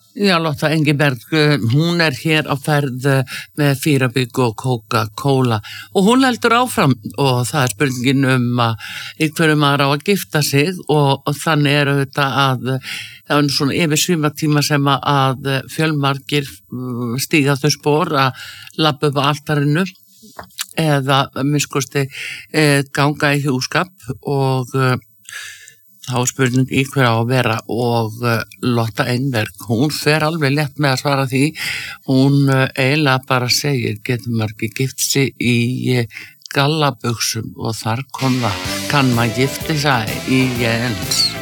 Já, Lotta Engiberg, hún hér á ferð með Fírabygg og Coca-Cola og hún heldur áfram og það spurningin að einhverjum maður á að gifta sig og þannig auðvitað að það svona yfir svimatíma sem að fjölmargir stíga þau spor að labba upp á altarinu eða minnskosti ganga í hjúskap og þá spurning í hver á að vera og Lotta Engiberg, hún fer alveg létt með að svara því, hún eiginlega bara segir, getur maður ekki gift sig í gallabuxum og þar kann maður gifta sig í Jens.